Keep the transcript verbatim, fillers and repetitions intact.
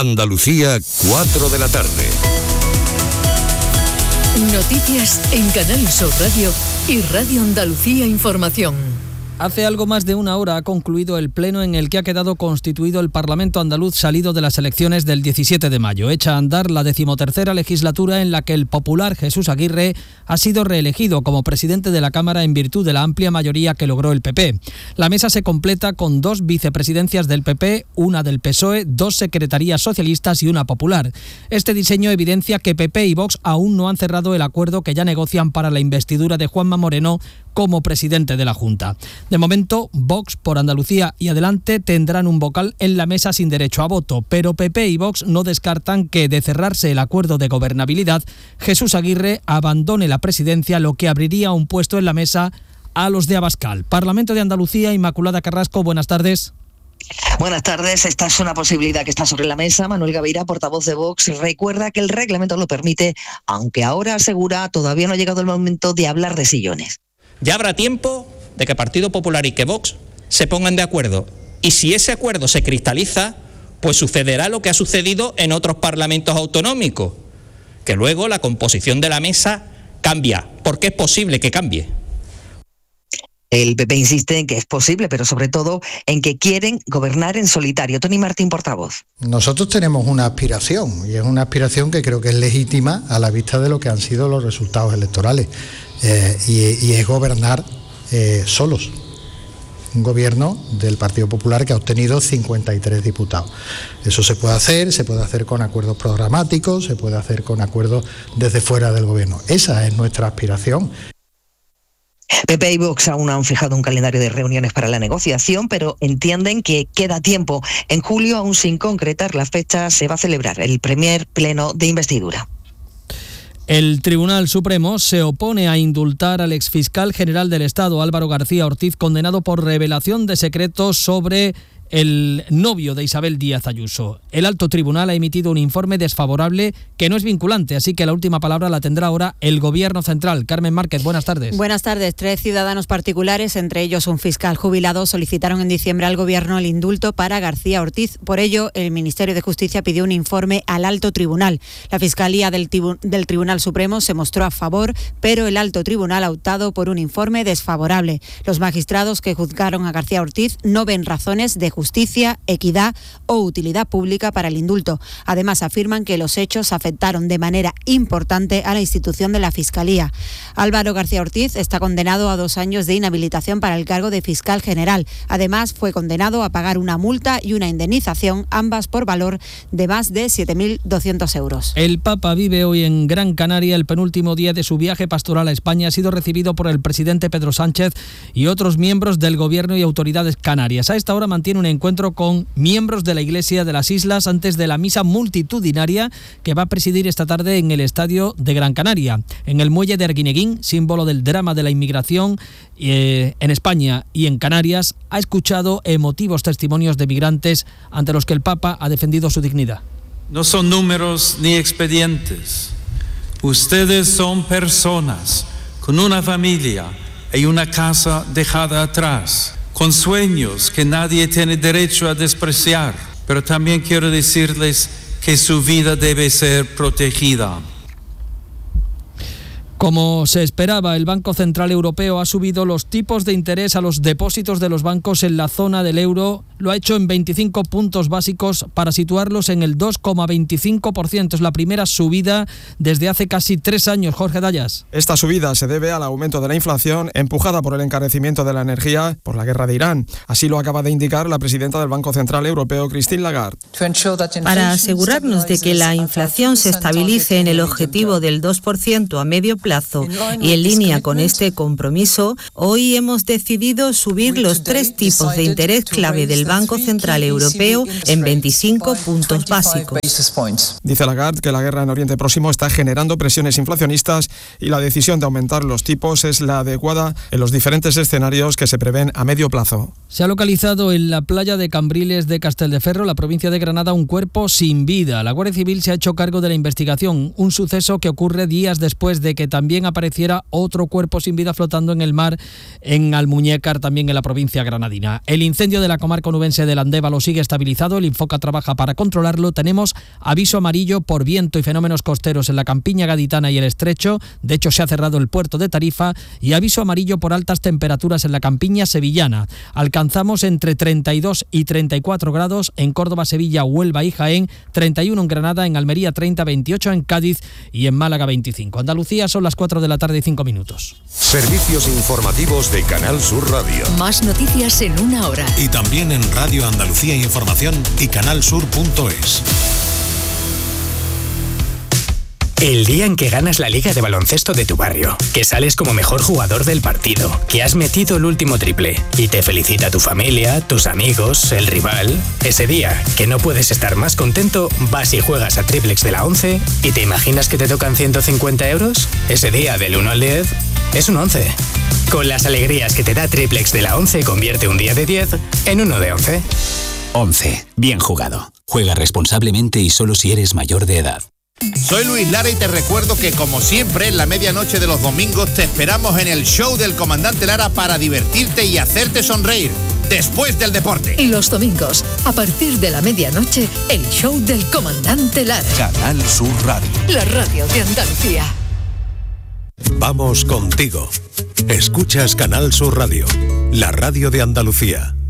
Andalucía, cuatro de la tarde. Noticias en Canal Sur Radio y Radio Andalucía Información. Hace algo más de una hora ha concluido el pleno en el que ha quedado constituido el Parlamento andaluz salido de las elecciones del diecisiete de mayo. Echa a andar la decimotercera legislatura en la que el popular Jesús Aguirre ha sido reelegido como presidente de la Cámara en virtud de la amplia mayoría que logró el P P. La mesa se completa con dos vicepresidencias del P P, una del P S O E, dos secretarías socialistas y una popular. Este diseño evidencia que P P y Vox aún no han cerrado el acuerdo que ya negocian para la investidura de Juanma Moreno como presidente de la Junta. De momento, Vox por Andalucía y Adelante tendrán un vocal en la mesa sin derecho a voto, pero P P y Vox no descartan que, de cerrarse el acuerdo de gobernabilidad, Jesús Aguirre abandone la presidencia, lo que abriría un puesto en la mesa a los de Abascal. Parlamento de Andalucía, Inmaculada Carrasco, buenas tardes. Buenas tardes, esta es una posibilidad que está sobre la mesa. Manuel Gabeira, portavoz de Vox, recuerda que el reglamento lo permite, aunque ahora asegura todavía no ha llegado el momento de hablar de sillones. Ya habrá tiempo de que Partido Popular y que Vox se pongan de acuerdo. Y si ese acuerdo se cristaliza, pues sucederá lo que ha sucedido en otros parlamentos autonómicos, que luego la composición de la mesa cambia, porque es posible que cambie. El P P insiste en que es posible, pero sobre todo en que quieren gobernar en solitario. Tony Martín, portavoz. Nosotros tenemos una aspiración, y es una aspiración que creo que es legítima a la vista de lo que han sido los resultados electorales, eh, y, y es gobernar eh, solos. Un gobierno del Partido Popular que ha obtenido cincuenta y tres diputados. Eso se puede hacer, se puede hacer con acuerdos programáticos, se puede hacer con acuerdos desde fuera del gobierno. Esa es nuestra aspiración. P P y Vox aún no han fijado un calendario de reuniones para la negociación, pero entienden que queda tiempo. En julio, aún sin concretar la fecha, se va a celebrar el primer pleno de investidura. El Tribunal Supremo se opone a indultar al exfiscal general del Estado, Álvaro García Ortiz, condenado por revelación de secretos sobre el novio de Isabel Díaz Ayuso. El alto tribunal ha emitido un informe desfavorable que no es vinculante, así que la última palabra la tendrá ahora el Gobierno Central. Carmen Márquez, buenas tardes. Buenas tardes. Tres ciudadanos particulares, entre ellos un fiscal jubilado, solicitaron en diciembre al Gobierno el indulto para García Ortiz. Por ello, el Ministerio de Justicia pidió un informe al alto tribunal. La Fiscalía del, tibu- del Tribunal Supremo se mostró a favor, pero el alto tribunal ha optado por un informe desfavorable. Los magistrados que juzgaron a García Ortiz no ven razones de justicia justicia, equidad o utilidad pública para el indulto. Además, afirman que los hechos afectaron de manera importante a la institución de la Fiscalía. Álvaro García Ortiz está condenado a dos años de inhabilitación para el cargo de fiscal general. Además, fue condenado a pagar una multa y una indemnización, ambas por valor de más de siete mil doscientos euros. El Papa vive hoy en Gran Canaria. El penúltimo día de su viaje pastoral a España ha sido recibido por el presidente Pedro Sánchez y otros miembros del Gobierno y autoridades canarias. A esta hora mantiene un encuentro con miembros de la Iglesia de las Islas antes de la misa multitudinaria que va a presidir esta tarde en el Estadio de Gran Canaria. En el muelle de Arguineguín, símbolo del drama de la inmigración eh, en España y en Canarias, ha escuchado emotivos testimonios de migrantes ante los que el Papa ha defendido su dignidad. No son números ni expedientes. Ustedes son personas con una familia y una casa dejada atrás, con sueños que nadie tiene derecho a despreciar, pero también quiero decirles que su vida debe ser protegida. Como se esperaba, el Banco Central Europeo ha subido los tipos de interés a los depósitos de los bancos en la zona del euro. Lo ha hecho en veinticinco puntos básicos para situarlos en el dos coma veinticinco por ciento. Es la primera subida desde hace casi tres años. Jorge Dayas. Esta subida se debe al aumento de la inflación empujada por el encarecimiento de la energía por la guerra de Irán. Así lo acaba de indicar la presidenta del Banco Central Europeo, Christine Lagarde. Para asegurarnos de que la inflación se estabilice en el objetivo del dos por ciento a medio plazo, y en línea con este compromiso, hoy hemos decidido subir los tres tipos de interés clave del Banco Central Europeo en veinticinco puntos básicos. Dice Lagarde que la guerra en Oriente Próximo está generando presiones inflacionistas y la decisión de aumentar los tipos es la adecuada en los diferentes escenarios que se prevén a medio plazo. Se ha localizado en la playa de Cambriles de Castelldeferro, la provincia de Granada, un cuerpo sin vida. La Guardia Civil se ha hecho cargo de la investigación, un suceso que ocurre días después de que también apareciera otro cuerpo sin vida flotando en el mar en Almuñécar, también en la provincia granadina. El incendio de la comarca onubense del Andévalo sigue estabilizado, el Infoca trabaja para controlarlo. Tenemos aviso amarillo por viento y fenómenos costeros en la Campiña Gaditana y el Estrecho, de hecho se ha cerrado el puerto de Tarifa, y aviso amarillo por altas temperaturas en la Campiña Sevillana. Alcanzamos entre treinta y dos y treinta y cuatro grados en Córdoba, Sevilla, Huelva y Jaén, treinta y uno en Granada, en Almería treinta, veintiocho en Cádiz y en Málaga veinticinco. Andalucía, son las cuatro de la tarde y cinco minutos. Servicios informativos de Canal Sur Radio. Más noticias en una hora. Y también en Radio Andalucía Información y canalsur punto es. El día en que ganas la liga de baloncesto de tu barrio, que sales como mejor jugador del partido, que has metido el último triple y te felicita tu familia, tus amigos, el rival. Ese día, que no puedes estar más contento, vas y juegas a Triplex de la once y te imaginas que te tocan ciento cincuenta euros. Ese día, del uno al diez, es un once. Con las alegrías que te da Triplex de la once, convierte un día de diez en uno de once. once. Bien jugado. Juega responsablemente y solo si eres mayor de edad. Soy Luis Lara y te recuerdo que, como siempre, en la medianoche de los domingos te esperamos en el show del Comandante Lara para divertirte y hacerte sonreír después del deporte. Y los domingos, a partir de la medianoche, el show del Comandante Lara. Canal Sur Radio. La radio de Andalucía. Vamos contigo. Escuchas Canal Sur Radio, la radio de Andalucía.